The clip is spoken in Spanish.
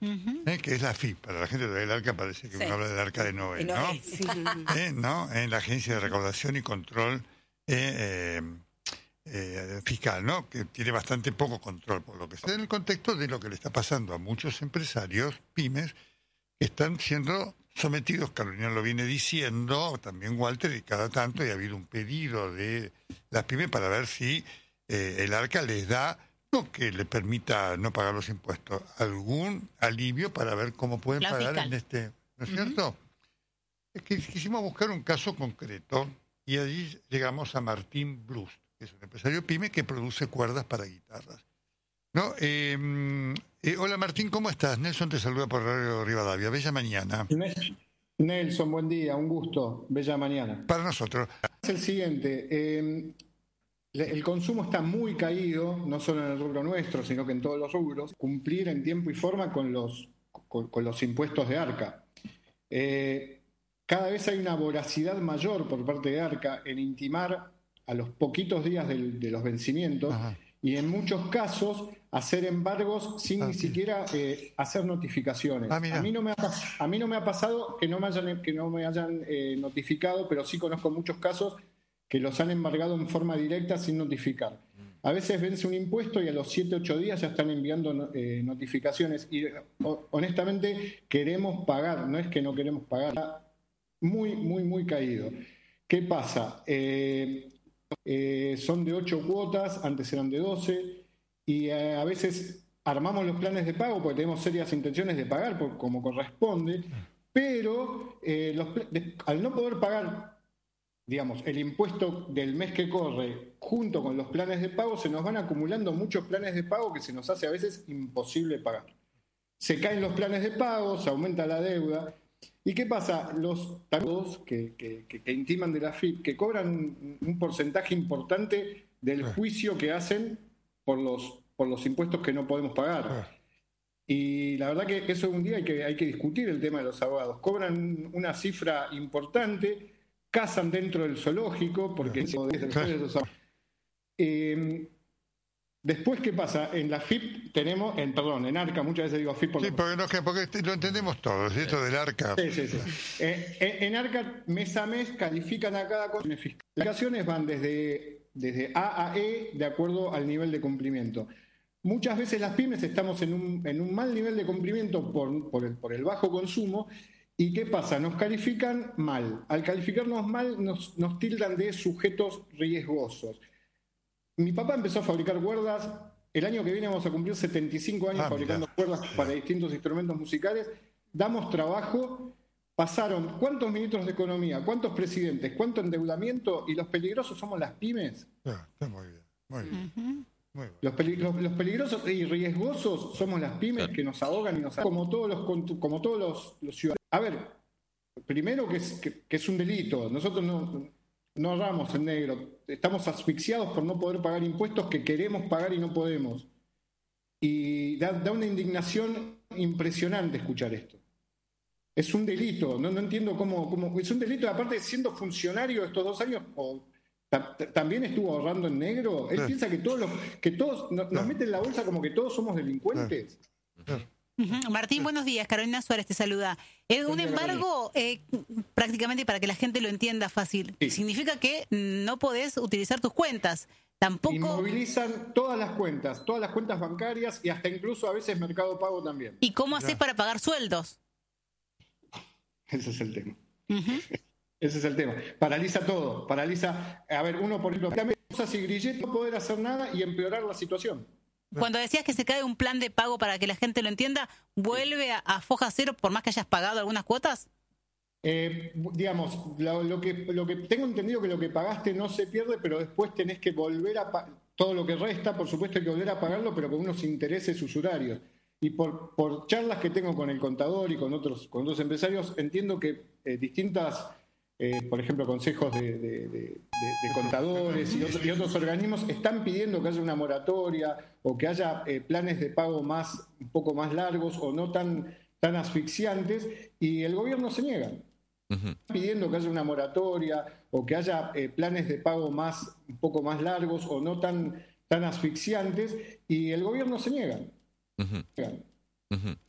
que es la FIP. Para la gente del Arca parece que uno habla del Arca de Noé, ¿no? Sí. ¿No? En la Agencia de Recaudación y Control Fiscal, ¿no? Que tiene bastante poco control, por lo que está en el contexto de lo que le está pasando a muchos empresarios, pymes, que están siendo sometidos, Carolina lo viene diciendo, también Walter, y cada tanto, y ha habido un pedido de las pymes para ver si el Arca les da, no que le permita no pagar los impuestos, algún alivio para ver cómo pueden Plan pagar fiscal. en este, ¿no es cierto? Es que quisimos buscar un caso concreto y allí llegamos a Martín Blust, que es un empresario pyme que produce cuerdas para guitarras. ¿No? Hola Martín, ¿cómo estás? Nelson te saluda por Radio Rivadavia. Bella mañana. Nelson, buen día, un gusto, bella mañana. Para nosotros. Es el siguiente, el consumo está muy caído, no solo en el rubro nuestro, sino que en todos los rubros. Cumplir en tiempo y forma con los impuestos de Arca. Cada vez hay una voracidad mayor por parte de Arca en intimar a los poquitos días de los vencimientos. Ajá. Y en muchos casos hacer embargos sin ni siquiera hacer notificaciones. A mí no me ha pasado que no me hayan notificado, pero sí conozco muchos casos que los han embargado en forma directa sin notificar. A veces vence un impuesto y a los 7, 8 días ya están enviando notificaciones. Y honestamente queremos pagar, no es que no queremos pagar. Está muy, muy, muy caído. ¿Qué pasa? Son de 8 cuotas, antes eran de 12, y a veces armamos los planes de pago porque tenemos serias intenciones de pagar como corresponde, pero al no poder pagar, digamos, el impuesto del mes que corre junto con los planes de pago, se nos van acumulando muchos planes de pago que se nos hace a veces imposible pagar. Se caen los planes de pago, se aumenta la deuda. ¿Y qué pasa? Los tardos que intiman de la FIP, que cobran un porcentaje importante del juicio que hacen por los impuestos que no podemos pagar. Y la verdad que eso un día hay que discutir el tema de los abogados. Cobran una cifra importante, cazan dentro del zoológico, porque después, ¿qué pasa? En la FIP tenemos, en Arca, muchas veces digo FIP porque lo entendemos todos, esto del Arca. Sí. En Arca, mes a mes, califican a cada cosa. Las calificaciones van desde A a E, de acuerdo al nivel de cumplimiento. Muchas veces las pymes estamos en un mal nivel de cumplimiento por el bajo consumo. ¿Y qué pasa? Nos califican mal. Al calificarnos mal, nos tildan de sujetos riesgosos. Mi papá empezó a fabricar cuerdas. El año que viene vamos a cumplir 75 años fabricando cuerdas para distintos instrumentos musicales. Damos trabajo. Pasaron cuántos ministros de economía, cuántos presidentes, cuánto endeudamiento, y los peligrosos somos las pymes. Está muy bien, muy bien. Uh-huh. Muy bien. Los peligrosos y riesgosos somos las pymes que nos ahogan y nos ahogan, como todos los ciudadanos. A ver, primero que es un delito. Nosotros no ahorramos en negro, estamos asfixiados por no poder pagar impuestos que queremos pagar y no podemos. Y da una indignación impresionante escuchar esto. Es un delito, no entiendo cómo es un delito. Aparte, siendo funcionario estos 2 años, también estuvo ahorrando en negro. Él piensa que todos nos meten en la bolsa como que todos somos delincuentes. Uh-huh. Martín, buenos días. Carolina Suárez te saluda. Un embargo, prácticamente para que la gente lo entienda fácil, significa que no podés utilizar tus cuentas. Tampoco inmovilizan todas las cuentas bancarias y hasta incluso a veces Mercado Pago también. ¿Y cómo haces para pagar sueldos? Ese es el tema. Uh-huh. Ese es el tema. Paraliza todo. A ver, uno por ejemplo, cosas y grilletes, no poder hacer nada y empeorar la situación. Cuando decías que se cae un plan de pago, para que la gente lo entienda, ¿vuelve a foja cero por más que hayas pagado algunas cuotas? Digamos, lo que tengo entendido, que lo que pagaste no se pierde, pero después tenés que volver a todo lo que resta, por supuesto hay que volver a pagarlo, pero con unos intereses usurarios. Y por charlas que tengo con el contador y con otros empresarios, entiendo que distintas, por ejemplo, consejos de contadores y otros organismos están pidiendo que haya una moratoria o que haya planes de pago un poco más largos o no tan asfixiantes, y el gobierno se niega. Uh-huh. Pidiendo que haya una moratoria o que haya planes de pago un poco más largos o no tan asfixiantes, y el gobierno se niega. Uh-huh. Uh-huh.